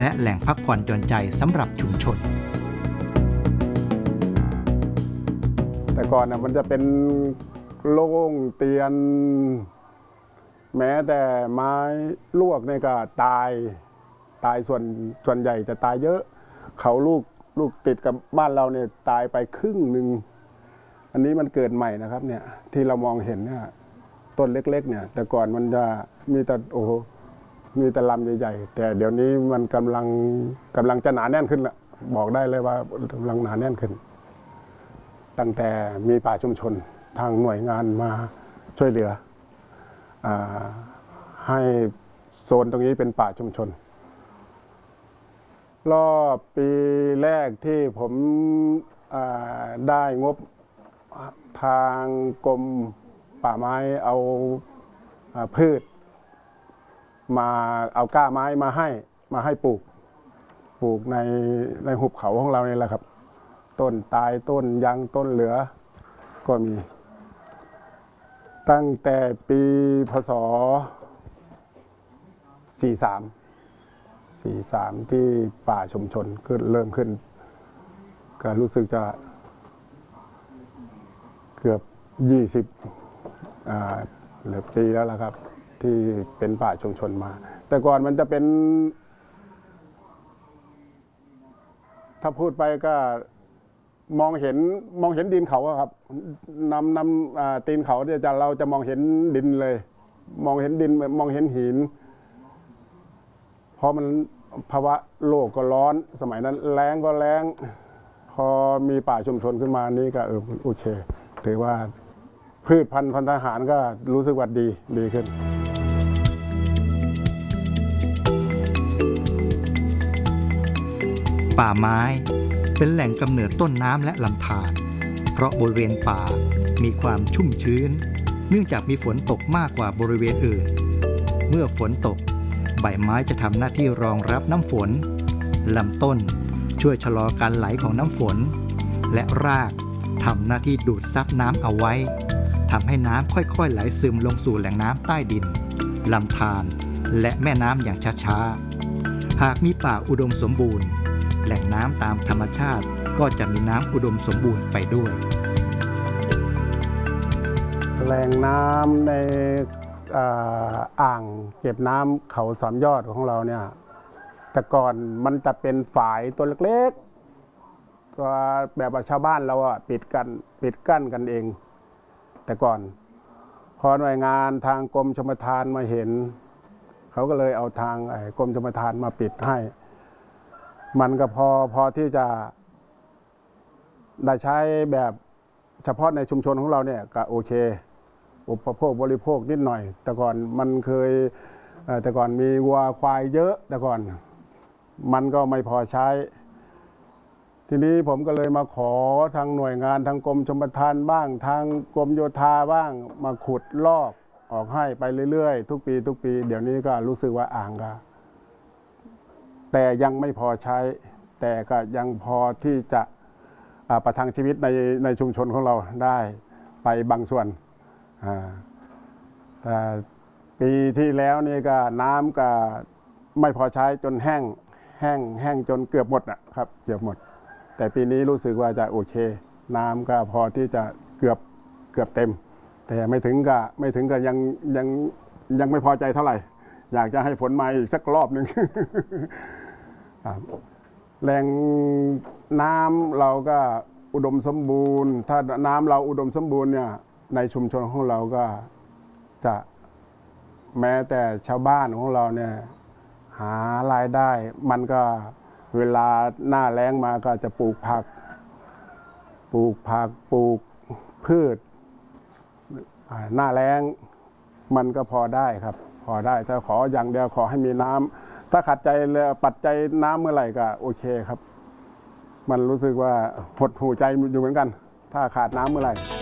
และแหล่งพักผ่อนหย่อนใจสำหรับชุมชนแต่ก่อนมันจะเป็นโล่งเตียนแม้แต่ไม้ลวกเนี่ยก็ตายส่วนใหญ่จะตายเยอะเขาลูกติดกับบ้านเราเนี่ยตายไปครึ่งหนึ่งอันนี้มันเกิดใหม่นะครับเนี่ยที่เรามองเห็นเนี่ยต้นเล็กๆเนี่ยแต่ก่อนมันจะมีแต่มีแต่ลำใหญ่ๆแต่เดี๋ยวนี้มันกำลังจะหนาแน่นขึ้นละบอกได้เลยว่ากำลังหนาแน่นขึ้นตั้งแต่มีป่าชุมชนทางหน่วยงานมาช่วยเหลือให้โซนตรงนี้เป็นป่าชุมชนรอบปีแรกที่ผมได้งบทางกรมป่าไม้เอาพืชมาเอาก้าไม้มาให้ปลูกในหุบเขาของเราเนี่ยแหละครับต้นตายต้นยังต้นเหลือก็มีตั้งแต่ปีพศ43ที่ป่าชุมชนเริ่มขึ้นก็รู้สึกจะเกือบ20หรือปีแล้วล่ะครับที่เป็นป่าชุมชนมาแต่ก่อนมันจะเป็นถ้าพูดไปก็มองเห็นดินเขาครับนำตีนเขาเนี่ยเราจะมองเห็นดินเลยมองเห็นดินมองเห็นหินเพราะมันภาวะโลกก็ร้อนสมัยนั้นแล้งก็แล้งพอมีป่าชุมชนขึ้นมานี่ก็โอเคถือว่าพืชพันธุ์ทหารก็รู้สึกว่าดีขึ้นป่าไม้เป็นแหล่งกำเนิดต้นน้ำและลำธารเพราะบริเวณป่ามีความชุ่มชื้นเนื่องจากมีฝนตกมากกว่าบริเวณอื่นเมื่อฝนตกใบไม้จะทำหน้าที่รองรับน้ำฝนลำต้นช่วยชะลอการไหลของน้ำฝนและรากทำหน้าที่ดูดซับน้ำเอาไว้ทำให้น้ำค่อยๆไหลซึมลงสู่แหล่งน้ำใต้ดินลำธารและแม่น้ำอย่างช้าๆหากมีป่าอุดมสมบูรณ์แหล่งน้ำตามธรรมชาติก็จะมีน้ำอุดมสมบูรณ์ไปด้วยแหล่งน้ำในอ่างเก็บน้ำเขาสามยอดของเราเนี่ยแต่ก่อนมันจะเป็นฝายตัวเล็กๆก็แบบชาวบ้านเราปิดกั้นกันเองแต่ก่อนพอหน่วยงานทางกรมชลประทานมาเห็นเขาก็เลยเอาทางกรมชลประทานมาปิดให้มันก็พอที่จะได้ใช้แบบเฉพาะในชุมชนของเราเนี่ยก็โอเคอุปโภคบริโภคนิดหน่อยแต่ก่อนมันเคยแต่ก่อนมีวัวควายเยอะแต่ก่อนมันก็ไม่พอใช้ทีนี้ผมก็เลยมาขอทางหน่วยงานทางกรมชลประทานบ้างทางกรมโยธาบ้างมาขุดลอกออกให้ไปเรื่อยๆทุกปีเดี๋ยวนี้ก็รู้สึกว่าอ่างก็แต่ยังไม่พอใช้แต่ก็ยังพอที่จะประทังชีวิตในชุมชนของเราได้ไปบางส่วนแต่ปีที่แล้วนี่ก็น้ำก็ไม่พอใช้จนแห้งจนเกือบหมดนะครับเกือบหมดแต่ปีนี้รู้สึกว่าจะโอเคน้ำก็พอที่จะเกือบเต็มแต่ไม่ถึงก็ยังไม่พอใจเท่าไหร่อยากจะให้ฝนมาอีกสักรอบหนึ่ง แหล่งน้ำเราก็อุดมสมบูรณ์ถ้าน้ำเราอุดมสมบูรณ์เนี่ยในชุมชนของเราก็จะแม้แต่ชาวบ้านของเราเนี่ยหารายได้มันก็เวลาหน้าแล้งมาก็จะปลูกผักปลูกพืชหน้าแล้งมันก็พอได้ครับพอได้ถ้าขออย่างเดียวขอให้มีน้ำถ้าขัดใจเลยปัจจัยน้ำเมื่อไหร่ก็โอเคครับมันรู้สึกว่าหดหูใจอยู่เหมือนกันถ้าขาดน้ำเมื่อไหร่